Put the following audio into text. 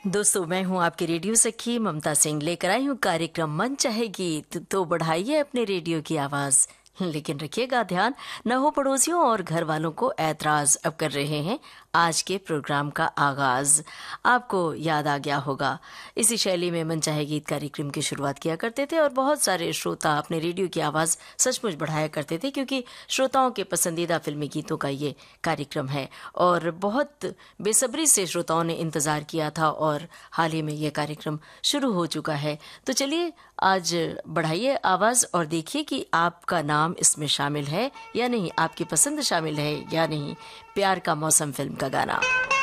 दोस्तों, मैं हूं आपकी रेडियो सखी ममता सिंह, लेकर आई हूं कार्यक्रम मन चाहे गीत। तो बढ़ाइए अपने रेडियो की आवाज, लेकिन रखिएगा ध्यान, न हो पड़ोसियों और घर वालों को ऐतराज। अब कर रहे हैं आज के प्रोग्राम का आगाज। आपको याद आ गया होगा, इसी शैली में मन चाहे गीत कार्यक्रम की शुरुआत किया करते थे और बहुत सारे श्रोता अपने रेडियो की आवाज सचमुच बढ़ाया करते थे, क्योंकि श्रोताओं के पसंदीदा फिल्मी गीतों का ये कार्यक्रम है और बहुत बेसब्री से श्रोताओं ने इंतजार किया था और हाल ही में ये कार्यक्रम शुरू हो चुका है। तो चलिए आज बढ़ाइए आवाज और देखिए कि आपका नाम इसमें शामिल है या नहीं, आपकी पसंद शामिल है या नहीं। प्यार का मौसम फिल्म का गाना।